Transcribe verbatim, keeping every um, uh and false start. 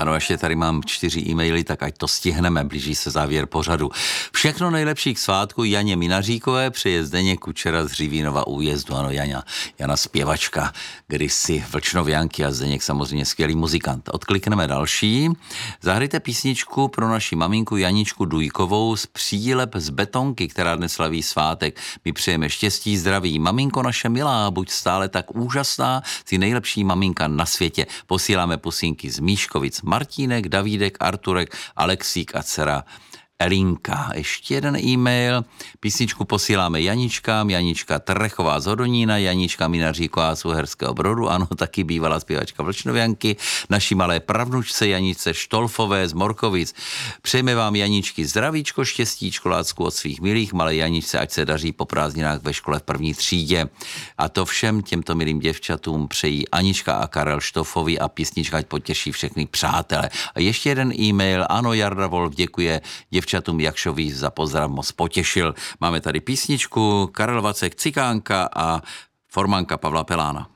Ano, ještě tady mám čtyři e-maily, tak ať to stihneme, blíží se závěr pořadu. Všechno nejlepší k svátku Janě Minaříkové přeje Zdeněk Kučera z Hřivínova Újezdu. Ano, Jana, Jana zpěvačka, kdysi Vlčnovianky a Zdeněk samozřejmě skvělý muzikant. Odklikneme další. Zahrajte písničku pro naši maminku Janičku Dujkovou z Přílep z Betonky, která dnes slaví svátek. My přejeme štěstí, zdraví. Maminko naše milá, buď stále tak úžasná, jsi nejlepší maminka na světě. Posíláme pusinky z Míškovic. Martínek, Davídek, Arturek, Alexík a dcera Elinka. Ještě jeden e-mail. Písničku posíláme Janičkám. Janička Trechová z Hodonína, Janička Minaříková z Uherského Brodu, ano, taky bývalá zpěvačka Vlčnovianky, naší malé pravnučce Janičce Štolfové z Morkovic. Přejeme vám, Janičky, zdravíčko, štěstíčko, lásku od svých milých, malé Janičce, ať se daří po prázdninách ve škole v první třídě. A to všem těmto milým děvčatům přejí Anička a Karel Štofovi a písnička ať potěší všechny přátele. A ještě jeden e-mail. Ano, Jarda Wolf děkuje děvčatům Jakšovi za pozdrav, moc potěšil. Máme tady písničku Karel Vacek, Cikánka a formánka Pavla Pelána.